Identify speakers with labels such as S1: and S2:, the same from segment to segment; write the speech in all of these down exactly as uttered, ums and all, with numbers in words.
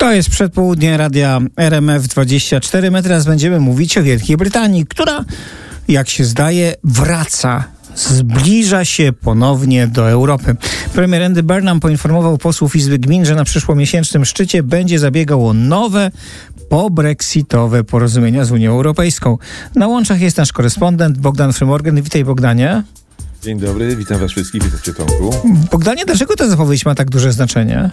S1: To jest przedpołudnie radia R M F dwadzieścia cztery. My teraz będziemy mówić o Wielkiej Brytanii, która, jak się zdaje, wraca. Zbliża się ponownie do Europy. Premier Andy Burnham poinformował posłów Izby Gmin, że na przyszłomiesięcznym szczycie będzie zabiegał o nowe, pobrexitowe porozumienia z Unią Europejską. Na łączach jest nasz korespondent Bogdan Frymorgan. Witaj, Bogdanie.
S2: Dzień dobry, witam was wszystkich, witam cię, Tomku.
S1: Bogdanie, dlaczego ta zapowiedź ma tak duże znaczenie?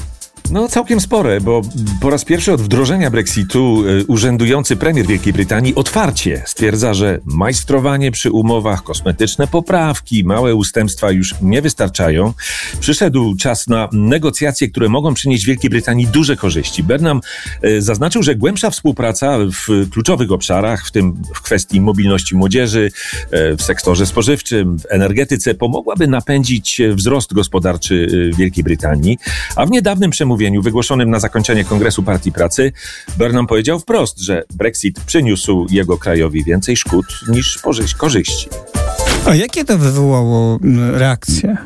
S2: No całkiem spore, bo po raz pierwszy od wdrożenia Brexitu y, urzędujący premier Wielkiej Brytanii otwarcie stwierdza, że majstrowanie przy umowach, kosmetyczne poprawki, małe ustępstwa już nie wystarczają. Przyszedł czas na negocjacje, które mogą przynieść Wielkiej Brytanii duże korzyści. Burnham y, zaznaczył, że głębsza współpraca w kluczowych obszarach, w tym w kwestii mobilności młodzieży, y, w sektorze spożywczym, w energetyce, pomogłaby napędzić wzrost gospodarczy y, Wielkiej Brytanii, a w niedawnym przemówieniu wygłoszonym na zakończenie Kongresu Partii Pracy Burnham powiedział wprost, że Brexit przyniósł jego krajowi więcej szkód niż korzyści.
S1: A jakie to wywołało reakcje?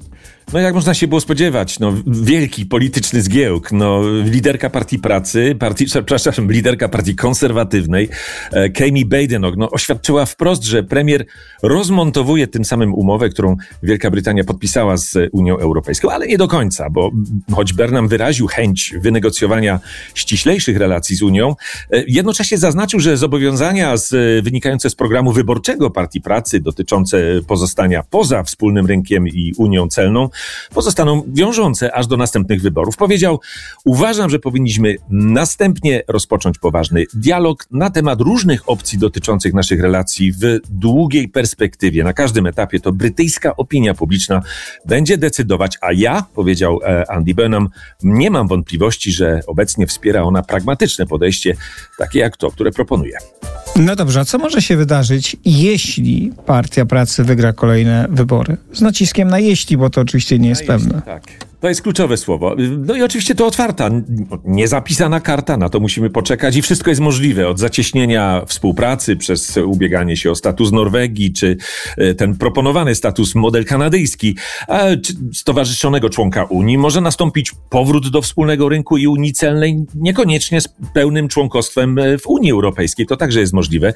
S2: No jak można się było spodziewać, no wielki polityczny zgiełk, no liderka Partii Pracy, partii, przepraszam, liderka Partii Konserwatywnej, e, Kemi Badenoch, no oświadczyła wprost, że premier rozmontowuje tym samym umowę, którą Wielka Brytania podpisała z Unią Europejską, ale nie do końca, bo choć Burnham wyraził chęć wynegocjowania ściślejszych relacji z Unią, e, jednocześnie zaznaczył, że zobowiązania z, wynikające z programu wyborczego Partii Pracy dotyczące pozostania poza wspólnym rynkiem i Unią Celną pozostaną wiążące aż do następnych wyborów. Powiedział: uważam, że powinniśmy następnie rozpocząć poważny dialog na temat różnych opcji dotyczących naszych relacji w długiej perspektywie. Na każdym etapie to brytyjska opinia publiczna będzie decydować, a ja, powiedział Andy Burnham, nie mam wątpliwości, że obecnie wspiera ona pragmatyczne podejście, takie jak to, które proponuje.
S1: No dobrze, a co może się wydarzyć, jeśli Partia Pracy wygra kolejne wybory? Z naciskiem na jeśli, bo to oczywiście nie jest pewne.
S2: Jeśli, tak. To jest kluczowe słowo. No i oczywiście to otwarta, niezapisana karta, na to musimy poczekać i wszystko jest możliwe. Od zacieśnienia współpracy przez ubieganie się o status Norwegii, czy ten proponowany status model kanadyjski, a czy stowarzyszonego członka Unii. Może nastąpić powrót do wspólnego rynku i Unii Celnej, niekoniecznie z pełnym członkostwem w Unii Europejskiej. To także jest możliwe.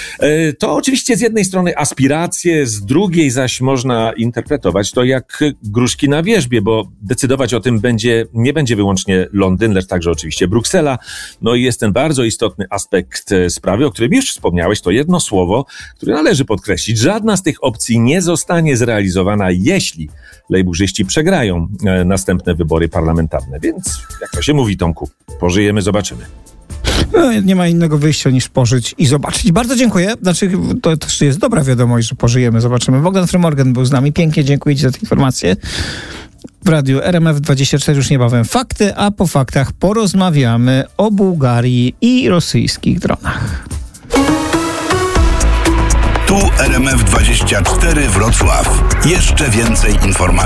S2: To oczywiście z jednej strony aspiracje, z drugiej zaś można interpretować to jak gruszki na wierzbie, bo decydować o tym będzie, nie będzie wyłącznie Londyn, lecz także oczywiście Bruksela. No i jest ten bardzo istotny aspekt sprawy, o którym już wspomniałeś, to jedno słowo, które należy podkreślić. Żadna z tych opcji nie zostanie zrealizowana, jeśli lejburzyści przegrają e, następne wybory parlamentarne. Więc, jak to się mówi, Tomku, pożyjemy, zobaczymy.
S1: No, nie ma innego wyjścia niż pożyć i zobaczyć. Bardzo dziękuję. Znaczy, to też jest dobra wiadomość, że pożyjemy, zobaczymy. Bogdan Frymorgan był z nami. Pięknie dziękuję ci za te informacje. W radiu R M F dwadzieścia cztery już niebawem fakty, a po faktach porozmawiamy o Bułgarii i rosyjskich dronach.
S3: Tu R M F dwadzieścia cztery Wrocław. Jeszcze więcej informacji.